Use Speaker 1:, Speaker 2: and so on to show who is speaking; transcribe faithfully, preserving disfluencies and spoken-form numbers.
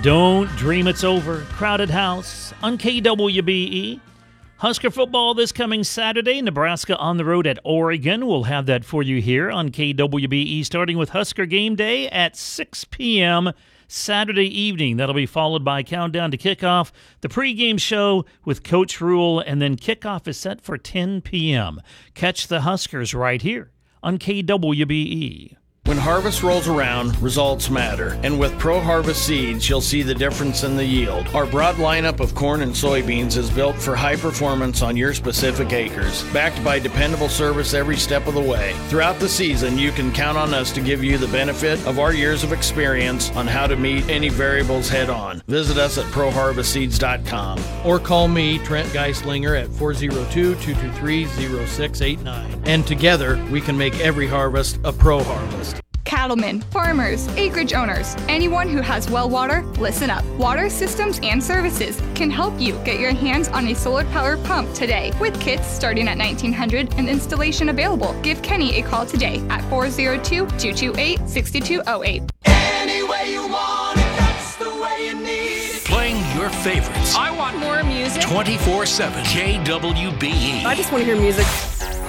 Speaker 1: Don't dream it's over. Crowded house on K W B E. Husker football this coming Saturday. Nebraska on the road at Oregon. We'll have that for you here on K W B E, starting with Husker game day at six p.m. Saturday evening. That'll be followed by countdown to kickoff, the pregame show with Coach Rule, and then kickoff is set for ten p.m. Catch the Huskers right here on K W B E.
Speaker 2: When harvest rolls around, results matter. And with Pro Harvest seeds, you'll see the difference in the yield. Our broad lineup of corn and soybeans is built for high performance on your specific acres, backed by dependable service every step of the way. Throughout the season, you can count on us to give you the benefit of our years of experience on how to meet any variables head on. Visit us at pro harvest seeds dot com or call me, Trent Geislinger, at four oh two, two two three, oh six eight nine. And together, we can make every harvest a pro harvest.
Speaker 3: Cattlemen, farmers, acreage owners, anyone who has well water, listen up. Water Systems and Services can help you get your hands on a solar power pump today with kits starting at nineteen hundred dollars and installation available. Give Kenny a call today at four oh two, two two eight, six two oh eight.
Speaker 4: Any way you want it, that's the way you need it.
Speaker 5: Playing your favorites.
Speaker 6: I want more music.
Speaker 5: twenty-four seven K W B E.
Speaker 6: I just want to hear music.